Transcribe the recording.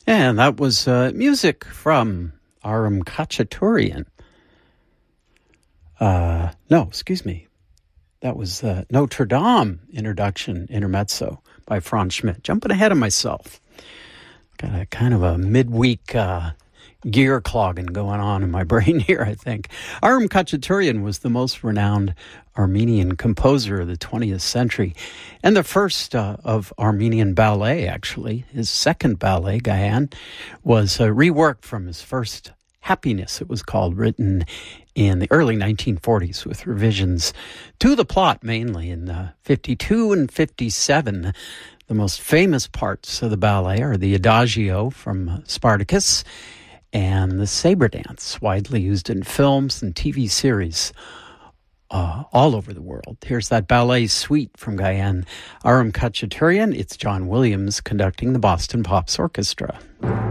And that was music from Aram Khachaturian. No, excuse me. That was Notre Dame introduction, intermezzo by Franz Schmidt. Jumping ahead of myself. Got a kind of a midweek gear clogging going on in my brain here, I think. Aram Khachaturian was the most renowned Armenian composer of the 20th century and the first of Armenian ballet, actually. His second ballet, Gayan, was reworked from his first Happiness, it was called, written in the early 1940s with revisions to the plot mainly in 52 and 57. The most famous parts of the ballet are the Adagio from Spartacus and the Sabre Dance, widely used in films and TV series all over the world. Here's that ballet suite from Gayan Aram Khachaturian. It's John Williams conducting the Boston Pops Orchestra.